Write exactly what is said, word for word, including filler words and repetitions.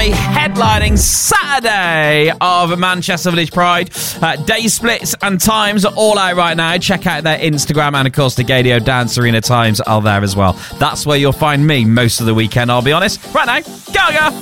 the headlining Saturday of Manchester Village Pride. Uh, day splits and times are all out right now. Check out their Instagram, and of course the Gaydio Dance Arena times are there as well. That's where you'll find me most of the weekend, I'll be honest. Right now, go go!